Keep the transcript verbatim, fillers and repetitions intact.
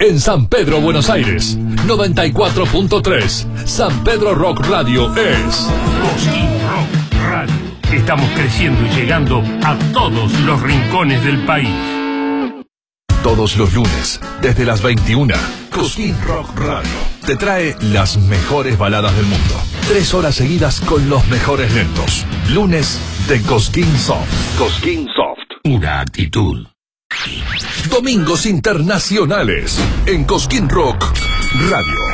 en San Pedro, Buenos Aires. noventa y cuatro punto tres. San Pedro Rock Radio es Cosquín Rock Radio. Estamos creciendo y llegando a todos los rincones del país. todos los lunes, desde las veintiuna. Cosquín Rock Radio te trae las mejores baladas del mundo. Tres horas seguidas con los mejores lentos. Lunes de Cosquín Soft. Cosquín Soft. Una actitud. Domingos internacionales en Cosquín Rock Radio.